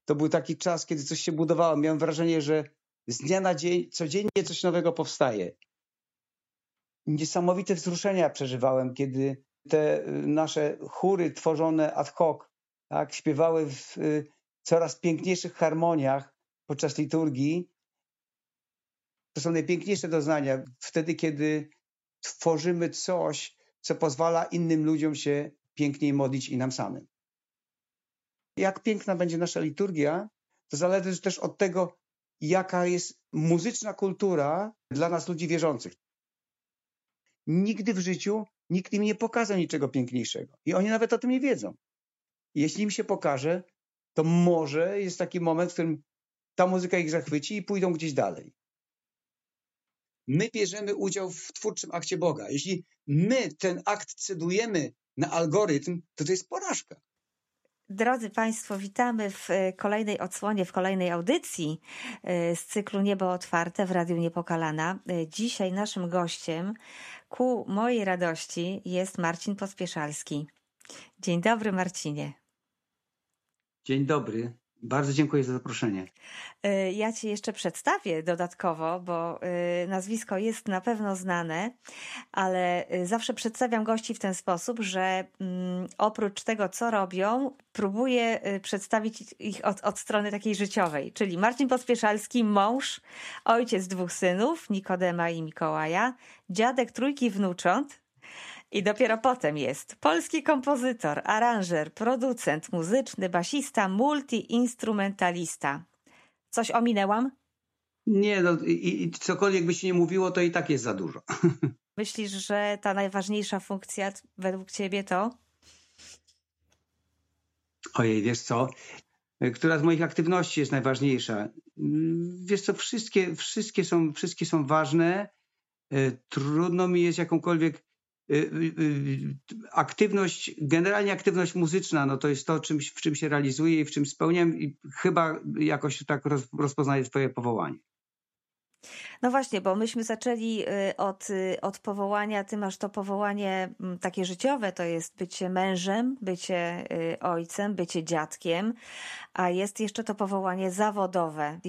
to był taki czas, kiedy coś się budowało. Miałem wrażenie, że z dnia na dzień, codziennie coś nowego powstaje. Niesamowite wzruszenia przeżywałem, kiedy te nasze chóry tworzone ad hoc, tak, śpiewały w coraz piękniejszych harmoniach podczas liturgii. To są najpiękniejsze doznania wtedy, kiedy tworzymy coś, co pozwala innym ludziom się piękniej modlić i nam samym. Jak piękna będzie nasza liturgia, to zależy też od tego, jaka jest muzyczna kultura dla nas ludzi wierzących. Nigdy w życiu nikt im nie pokazał niczego piękniejszego. I oni nawet o tym nie wiedzą. Jeśli im się pokaże, to może jest taki moment, w którym ta muzyka ich zachwyci i pójdą gdzieś dalej. My bierzemy udział w twórczym akcie Boga. Jeśli my ten akt cedujemy na algorytm, to jest porażka. Drodzy Państwo, witamy w kolejnej odsłonie, w kolejnej audycji z cyklu Niebo Otwarte w Radiu Niepokalana. Dzisiaj naszym gościem, ku mojej radości, jest Marcin Pospieszalski. Dzień dobry, Marcinie. Dzień dobry. Bardzo dziękuję za zaproszenie. Ja Cię jeszcze przedstawię dodatkowo, bo nazwisko jest na pewno znane, ale zawsze przedstawiam gości w ten sposób, że oprócz tego, co robią, próbuję przedstawić ich od strony takiej życiowej. Czyli Marcin Pospieszalski, mąż, ojciec 2 synów, Nikodema i Mikołaja, dziadek 3 wnucząt. I dopiero potem jest polski kompozytor, aranżer, producent muzyczny, basista, multiinstrumentalista. Coś ominęłam? Nie, no i cokolwiek by się nie mówiło, to i tak jest za dużo. Myślisz, że ta najważniejsza funkcja według ciebie to? Ojej, wiesz co? Która z moich aktywności jest najważniejsza? Wiesz co, wszystkie są ważne. Trudno mi jest jakąkolwiek aktywność, generalnie aktywność muzyczna, no to jest to, w czym się realizuję i w czym spełniam i chyba jakoś tak rozpoznaję swoje powołanie. No właśnie, bo myśmy zaczęli od powołania, ty masz to powołanie takie życiowe, to jest bycie mężem, bycie ojcem, bycie dziadkiem, a jest jeszcze to powołanie zawodowe.